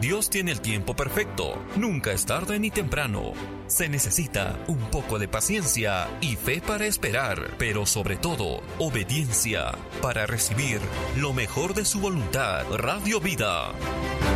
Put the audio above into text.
Dios tiene el tiempo perfecto. Nunca es tarde ni temprano. Se necesita un poco de paciencia y fe para esperar, pero sobre todo, obediencia para recibir lo mejor de su voluntad. Radio Vida.